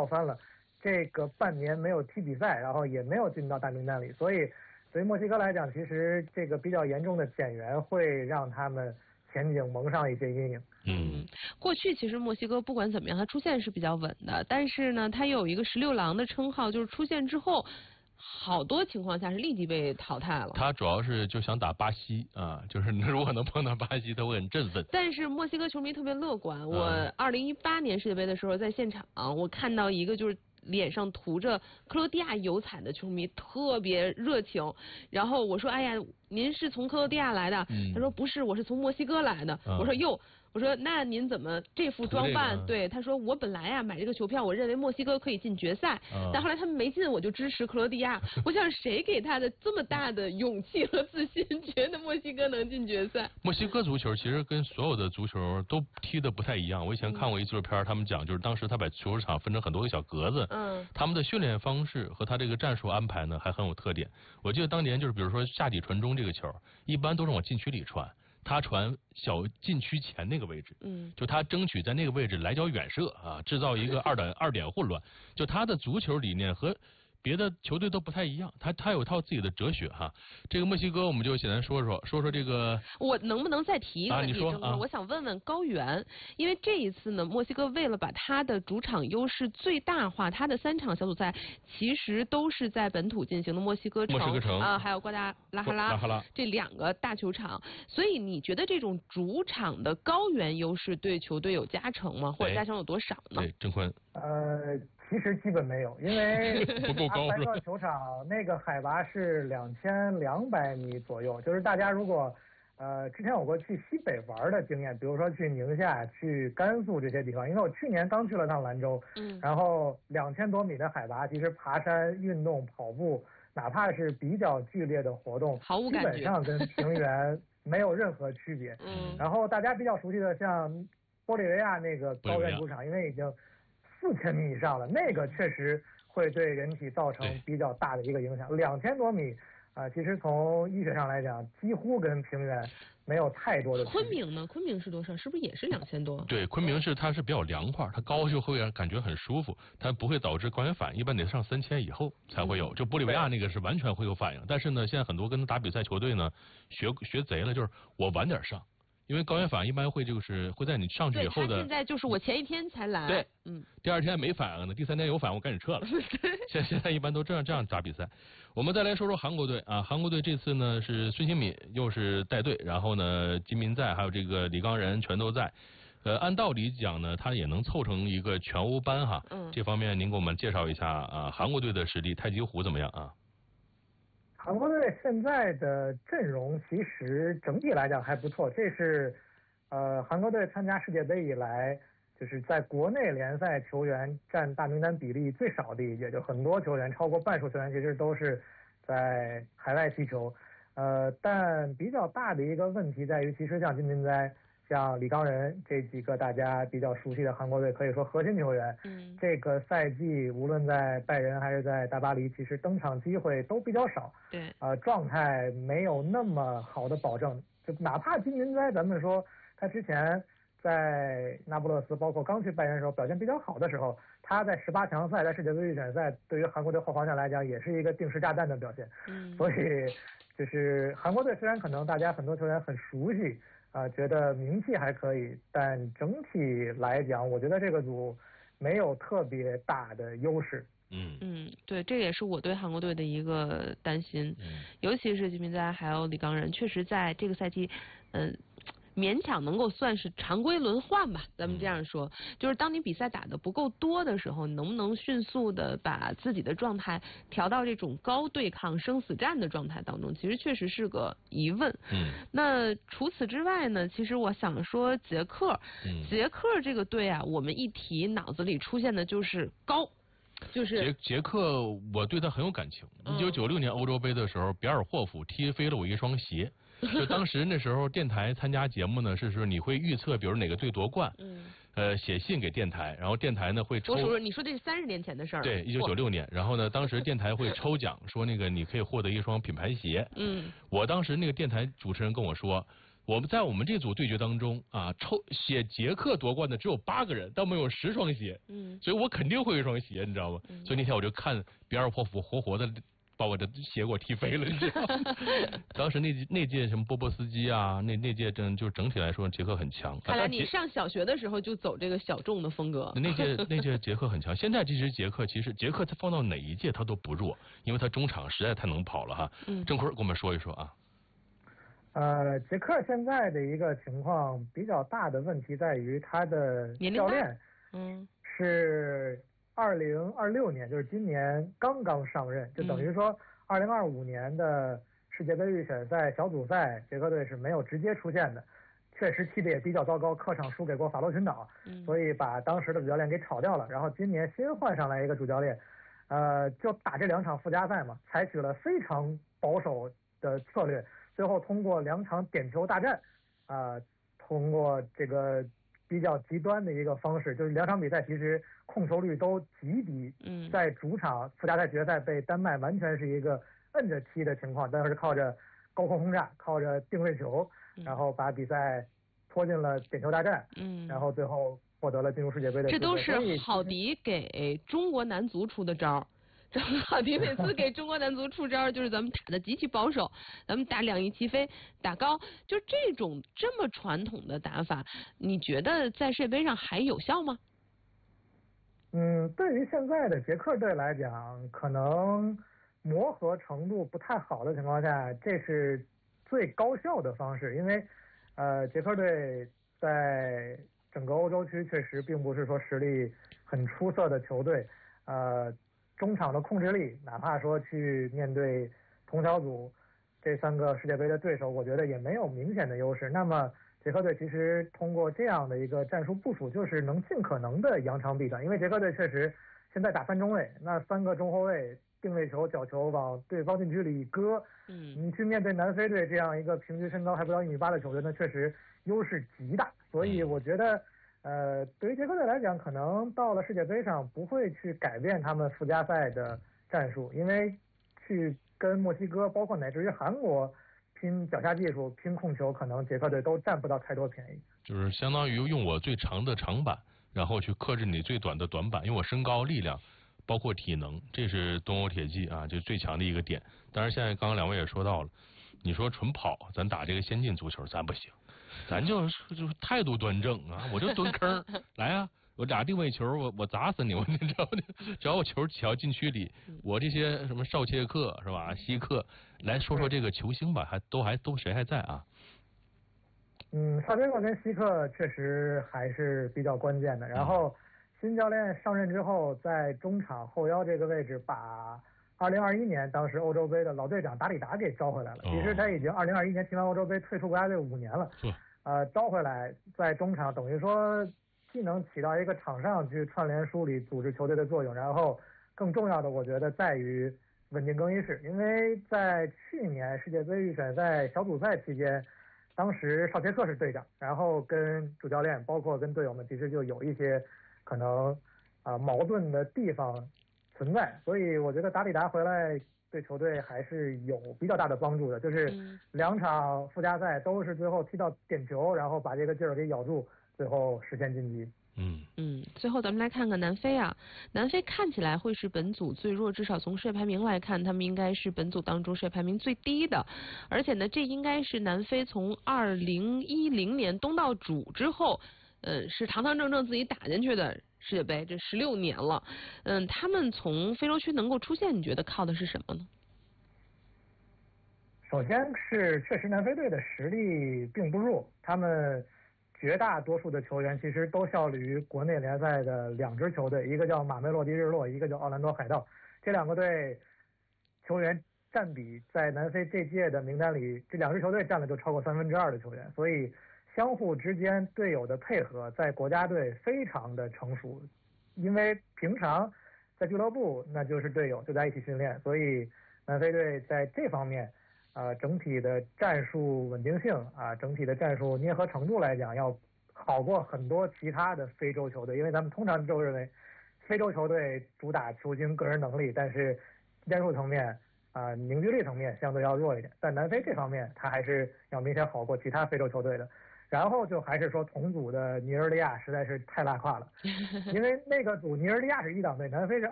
翻了，这个半年没有踢比赛，然后也没有进到大名单里，所以对于墨西哥来讲，其实这个比较严重的减员会让他们前景蒙上一些阴影。 过去其实墨西哥不管怎么样，它出线是比较稳的，但是呢，它又有一个16郎的称号，就是出线之后。好多情况下是立即被淘汰了。 他主要是就想打巴西啊，就是如果能碰到巴西，他会很振奋。 但是墨西哥球迷特别乐观。我2018年世界杯的时候在现场，我看到一个就是脸上涂着克罗地亚油彩的球迷，特别热情。然后我说：“哎呀，您是从克罗地亚来的？”他说：“不是，我是从墨西哥来的。”我说：“哟。”我说那您怎么这副装扮？对，他说我本来买这个球票，我认为墨西哥可以进决赛，但后来他们没进，我就支持克罗地亚。我想谁给他的这么大的勇气和自信，觉得墨西哥能进决赛？ 墨西哥足球其实跟所有的足球都踢得不太一样。我以前看过一纪录片，他们讲就是当时他把球场分成很多个小格子，他们的训练方式和他这个战术安排呢还很有特点。我记得当年就是比如说下底传中这个球，一般都是往禁区里传。他传小禁区前那个位置，就他争取在那个位置来脚远射啊，制造一个二点混乱。就他的足球理念和别的球队都不太一样，他有一套自己的哲学哈。这个墨西哥我们就简单说这个。 我能不能再提一个问题？ 你说啊， 我想问问高原，因为这一次呢，墨西哥为了把他的主场优势最大化，他的3场小组赛其实都是在本土进行的，墨西哥城啊，还有瓜达拉哈拉这2个大球场。所以你觉得这种主场的高原优势对球队有加成吗？或者加成有多少呢？ 对，郑坤。 其实基本没有，因为不够高。 阿克球场那个海拔是2200米左右，就是大家如果之前有过去西北玩的经验，比如说去宁夏、去甘肃这些地方，因为我去年刚去了趟兰州，然后2000多米的海拔，其实爬山、运动、跑步，哪怕是比较剧烈的活动，基本上跟平原没有任何区别。然后大家比较熟悉的像玻利维亚那个高原主场，因为已经4000米以上了，那个确实会对人体造成比较大的一个影响。2000多米其实从医学上来讲，几乎跟平原没有太多的区别。 昆明呢？昆明是多少？是不是也是2000多？ 对，昆明它是比较凉快，它高就会感觉很舒服，它不会导致高原反应，一般得上3000以后才会有。就玻利维亚那个是完全会有反应，但是呢，现在很多跟他打比赛球队呢，学贼了，就是我晚点上。因为高原反应一般会在你上去以后的。 对，他现在就是我前一天才来。 对，第2天没反应呢，第3天有反应我赶紧撤了。现在一般都这样打比赛。我们再来说说韩国队啊，韩国队这次呢是孙兴敏又是带队，然后呢金民在还有这个李刚仁全都在。按道理讲呢，他也能凑成一个全欧班哈。这方面您给我们介绍一下啊，韩国队的实力，太极湖怎么样啊？ 韩国队现在的阵容其实整体来讲还不错，这是韩国队参加世界杯以来，就是在国内联赛球员占大名单比例最少的一届，就很多球员超过半数球员其实都是在海外踢球。但比较大的一个问题在于，其实像金民哉、像李刚仁这几个大家比较熟悉的韩国队可以说核心球员，这个赛季无论在拜仁还是在大巴黎，其实登场机会都比较少。 对， 状态没有那么好的保证。就哪怕金民哉，咱们说他之前在那不勒斯，包括刚去拜仁的时候表现比较好的时候，他在18强赛、在世界杯预选赛，对于韩国队后防线来讲，也是一个定时炸弹的表现。所以就是韩国队虽然可能大家很多球员很熟悉。觉得名气还可以，但整体来讲，我觉得这个组没有特别大的优势。 对，这也是我对韩国队的一个担心，尤其是金民哉还有李刚仁，确实在这个赛季，勉强能够算是常规轮换吧，咱们这样说，就是当你比赛打得不够多的时候，能不能迅速的把自己的状态调到这种高对抗生死战的状态当中，其实确实是个疑问。那除此之外呢，其实我想说捷克，捷克这个队啊，我们一提脑子里出现的就是高。就是捷克，我对他很有感情。1996年欧洲杯的时候，比尔霍夫踢飞了我一双鞋。就当时那时候电台参加节目呢，是说你会预测，比如哪个队夺冠，写信给电台，然后电台呢会抽。 你说这是30年前的事儿。 对，1996年，然后呢，当时电台会抽奖，说那个你可以获得一双品牌鞋。我当时那个电台主持人跟我说， 我们在我们这组对决当中啊，写捷克夺冠的只有8个人，但我们有10双鞋，所以我肯定会有一双鞋，你知道吗？所以那天我就看比尔霍夫活活的把我的鞋给我踢飞了，你知道吗？当时那届什么波波斯基啊，那届就整体来说捷克很强。 看来你上小学的时候就走这个小众的风格。 那届捷克很强，现在其实捷克他放到哪一届他都不弱，因为他中场实在太能跑了哈。郑坤跟我们说一说啊。 捷克现在的一个情况比较大的问题在于他的教练，是2026年，就是今年刚刚上任，就等于说2025年的世界杯预选赛小组赛，捷克队是没有直接出现的，确实踢得也比较糟糕，客场输给过法罗群岛，所以把当时的主教练给炒掉了，然后今年新换上来一个主教练，就打这2场附加赛嘛，采取了非常保守的策略。最后通过2场点球大战，通过这个比较极端的一个方式，就是2场比赛其实控球率都极低，在主场附加赛决赛被丹麦完全是一个摁着踢的情况，但是靠着高空轰炸，靠着定位球，然后把比赛拖进了点球大战，然后最后获得了进入世界杯的机会。 这都是郝迪给中国男足出的招。郝迪每次给中国男足出招，就是咱们打的极其保守，咱们打2翼齐飞，打高，就这么传统的打法，你觉得在世界杯上还有效吗？ 对于现在的捷克队来讲，可能磨合程度不太好的情况下，这是最高效的方式，因为捷克队在整个欧洲区确实并不是说实力很出色的球队，中场的控制力，哪怕说去面对同小组这3个世界杯的对手，我觉得也没有明显的优势。那么捷克队其实通过这样的一个战术部署，就是能尽可能的扬长避短，因为捷克队确实现在打3中卫，那3个中后卫定位球、角球往对方禁区里一搁，你去面对南非队这样一个平均身高还不到1.8米的球队，那确实优势极大。所以我觉得对于捷克队来讲，可能到了世界杯上不会去改变他们附加赛的战术，因为去跟墨西哥，包括乃至于韩国拼脚下技术、拼控球，可能捷克队都占不到太多便宜。 就是相当于用我最长的长板，然后去克制你最短的短板，因为我身高、力量，包括体能，这是东欧铁骑啊，就最强的一个点。当然，现在刚刚2位也说到了，你说纯跑，咱打这个先进足球，咱不行。咱就是态度端正啊，我就蹲坑来啊，我打定位球，我砸死你，你知道吗？只要我球起到禁区里，我这些什么绍切克是吧，希克，来说说这个球星吧，都谁还在啊？ 绍切克跟希克确实还是比较关键的。然后新教练上任之后，在中场后腰这个位置把2021年当时欧洲杯的老队长达里达给招回来了。其实他已经2021年踢完欧洲杯退出国家队5年了。招回来在中场等于说既能起到一个场上去串联梳理组织球队的作用，然后更重要的我觉得在于稳定更衣室，因为在去年世界杯预选赛小组赛期间，当时绍切克是队长，然后跟主教练包括跟队友们其实就有一些可能矛盾的地方存在，所以我觉得达里达回来对球队还是有比较大的帮助的，就是2场附加赛都是最后踢到点球，然后把这个劲儿给咬住，最后实现晋级。 最后咱们来看看南非啊，南非看起来会是本组最弱，至少从世界排名来看，他们应该是本组当中世界排名最低的，而且呢，这应该是南非从2010年东道主之后，是堂堂正正自己打进去的世界杯，这16年了，他们从非洲区能够出现，你觉得靠的是什么呢？ 首先是确实南非队的实力并不弱，他们绝大多数的球员其实都效力于国内联赛的2支球队，一个叫马梅洛迪日落，一个叫奥兰多海盗。这2个队球员占比在南非这届的名单里，这2支球队占了就超过2/3的球员，所以相互之间队友的配合在国家队非常的成熟，因为平常在俱乐部那就是队友就在一起训练，所以南非队在这方面整体的战术稳定性整体的战术捏合程度来讲要好过很多其他的非洲球队，因为咱们通常都认为非洲球队主打球星个人能力，但是战术层面凝聚力层面相对要弱一点，但南非这方面他还是要明显好过其他非洲球队的。然后就还是说同组的尼日利亚实在是太拉胯了，因为那个组尼日利亚是1档队，南非是